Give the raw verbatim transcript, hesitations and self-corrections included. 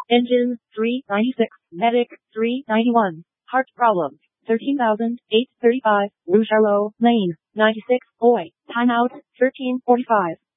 Engine, three ninety-six. Medic, three ninety-one. Heart problems, thirteen thousand eight hundred thirty-five. Rouge Arrow Lane, ninety-six. Boy, timeout, thirteen forty-five.